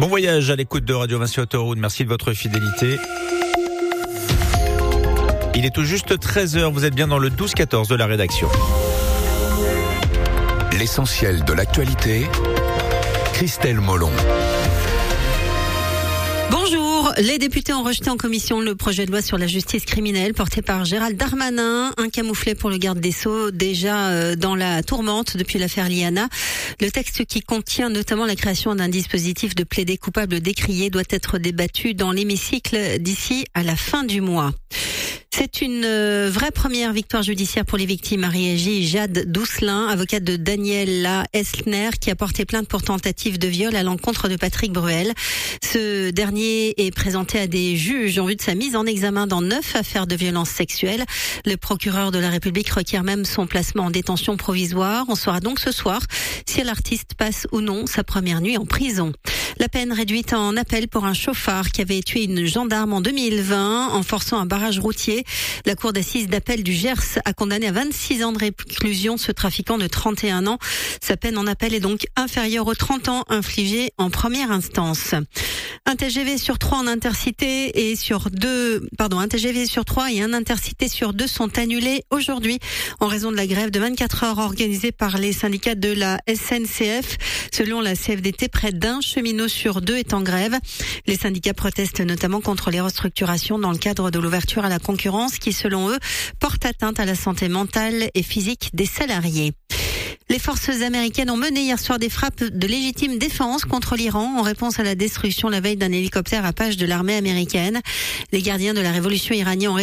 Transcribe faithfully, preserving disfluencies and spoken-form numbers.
Bon voyage à l'écoute de Radio Vinci Autoroute. Merci de votre fidélité. Il est tout juste treize heures. Vous êtes bien dans le douze quatorze de la rédaction. L'essentiel de l'actualité, Christelle Molon. Bonjour. Les députés ont rejeté en commission le projet de loi sur la justice criminelle porté par Gérald Darmanin, un camouflet pour le garde des Sceaux déjà dans la tourmente depuis l'affaire Liana. Le texte qui contient notamment la création d'un dispositif de plaidé coupable décrié doit être débattu dans l'hémicycle d'ici à la fin du mois. C'est une vraie première victoire judiciaire pour les victimes, a réagi Jade Doucelin, avocate de Daniela Esner, qui a porté plainte pour tentative de viol à l'encontre de Patrick Bruel. Ce dernier est présenté à des juges en vue de sa mise en examen dans neuf affaires de violences sexuelles. Le procureur de la République requiert même son placement en détention provisoire. On saura donc ce soir si l'artiste passe ou non sa première nuit en prison. La peine réduite en appel pour un chauffard qui avait tué une gendarme en deux mille vingt en forçant un barrage routier. La cour d'assises d'appel du Gers a condamné à vingt-six ans de réclusion ce trafiquant de trente et un ans. Sa peine en appel est donc inférieure aux trente ans infligés en première instance. Un T G V sur trois en intercité et sur deux, pardon, un T G V sur trois et un intercité sur deux sont annulés aujourd'hui en raison de la grève de vingt-quatre heures organisée par les syndicats de la S N C F. Selon la C F D T, près d'un cheminot sur deux est en grève. Les syndicats protestent notamment contre les restructurations dans le cadre de l'ouverture à la concurrence qui, selon eux, porte atteinte à la santé mentale et physique des salariés. Les forces américaines ont mené hier soir des frappes de légitime défense contre l'Iran en réponse à la destruction la veille d'un hélicoptère Apache de l'armée américaine. Les gardiens de la révolution iranienne ont